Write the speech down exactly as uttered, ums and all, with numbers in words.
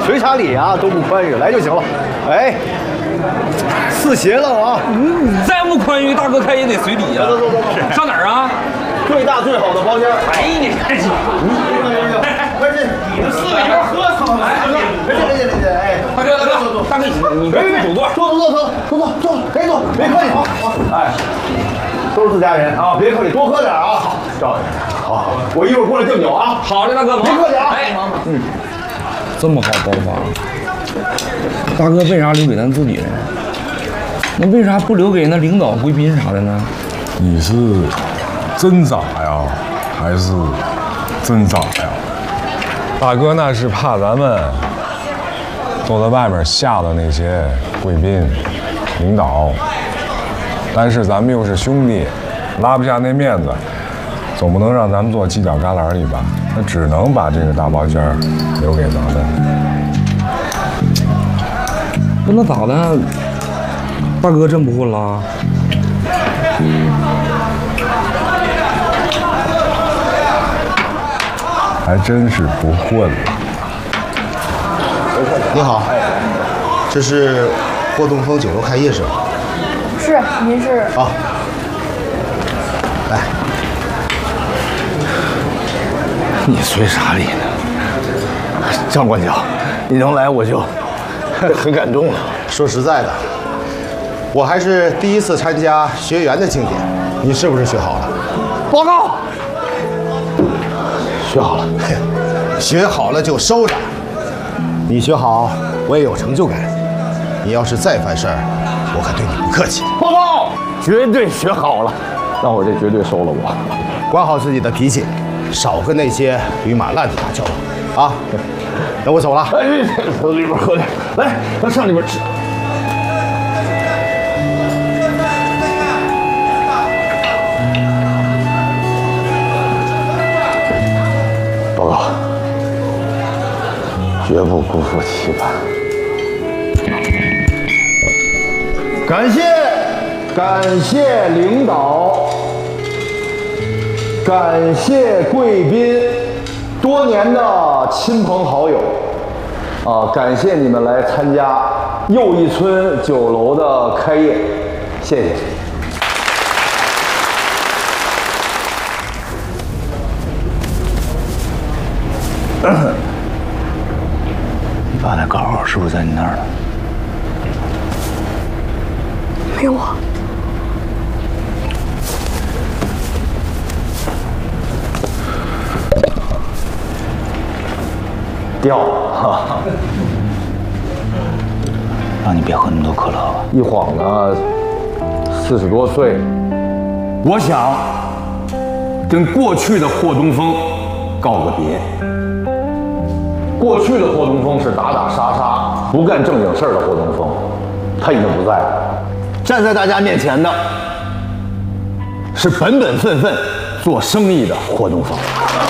随啥礼啊都不宽裕，来就行了。哎，四鞋了啊！ 嗯，你再不宽裕，大哥开也得随礼呀。 走走走走， 上哪儿啊？ 最大最好的包间。 哎，你看这， 快进，你的四个油喝死了！来，别别别别别！哎， 大哥大哥，大哥你你别别主座， 坐坐坐坐坐坐坐，赶紧坐，别客气。好，好，哎，都是自家人啊，别客气，多喝点啊。好，赵，好，我一会儿过来敬酒啊。 好的，大哥， 别客气啊。 哎，嗯，这么好包法，大哥为啥留给咱自己人？那为啥不留给那领导、贵宾啥的呢？ 你是真傻呀，还是真傻呀？大哥那是怕咱们都在外面吓的那些贵宾、领导，但是咱们又是兄弟，拉不下那面子，总不能让咱们坐犄角旮旯里吧？那只能把这个大包间留给咱们。 不，那咋的？大哥真不混了？ 还真是不混了。 你好，这是霍东风酒楼开业是吧？ 是，您是？ 啊，来， 你随啥礼呢？张管教，你能来我就很感动了。 说实在的，我还是第一次参加学员的庆典，你是不是学好了？ 报告，学好了， 学好了就收着。你学好，我也有成就感。你要是再犯事儿，我可对你不客气。 报告，绝对学好了，那我这绝对收了我。 管好自己的脾气，少跟那些驴马烂子打交道啊！那我走了。 哎，到里边喝点，来，咱上里边吃。报告，绝不辜负期盼。感谢，感谢领导，感谢贵宾，多年的亲朋好友，啊，感谢你们来参加又一村酒楼的开业，谢谢。你爸那稿是不是在你那儿呢？ 没有啊。 掉了，哈哈。让你别喝那么多可乐吧。一晃呢，四十多岁，我想跟过去的霍东风告个别。过去的霍东风是打打杀杀、不干正经事儿的霍东风，他已经不在了。站在大家面前的是本本分分做生意的霍东风。